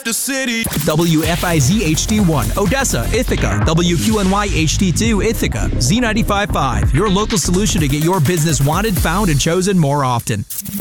The city. WFIZ HD1, Odessa, Ithaca. WQNY HD2, Ithaca. Z95.5, your local solution to get your business wanted, found, and chosen more often.